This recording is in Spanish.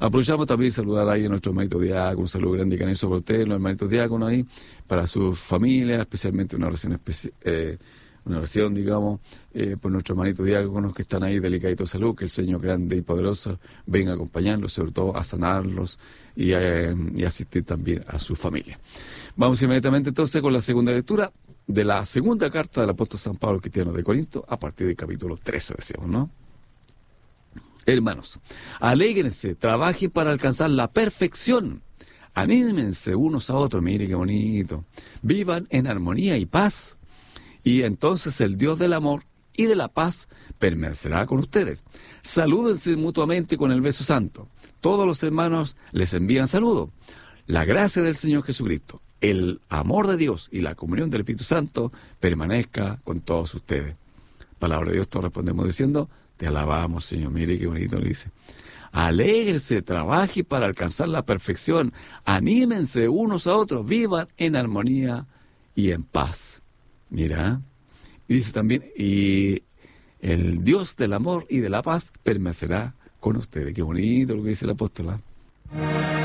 Aprovechamos también saludar ahí a nuestro hermanito diácono, un saludo grande y cariñoso por ustedes, los hermanitos diáconos ahí, para sus familias, especialmente una oración, digamos, por nuestros hermanitos diáconos que están ahí delicaditos de salud, que el Señor grande y poderoso venga a acompañarlos, sobre todo a sanarlos y asistir también a su familia. Vamos inmediatamente entonces con la segunda lectura de la segunda carta del apóstol San Pablo al cristiano de Corinto, a partir del capítulo 13, decíamos, ¿no? Hermanos, alégrense, trabajen para alcanzar la perfección, anímense unos a otros, mire qué bonito, vivan en armonía y paz, y entonces el Dios del amor y de la paz permanecerá con ustedes. Salúdense mutuamente con el beso santo. Todos los hermanos les envían saludo. La gracia del Señor Jesucristo, el amor de Dios y la comunión del Espíritu Santo permanezca con todos ustedes. Palabra de Dios, todos respondemos diciendo, te alabamos, Señor. Mire qué bonito le dice. Alégrese, trabaje para alcanzar la perfección. Anímense unos a otros, vivan en armonía y en paz. Mira, y dice también, y el Dios del amor y de la paz permanecerá con ustedes. Qué bonito lo que dice el apóstol.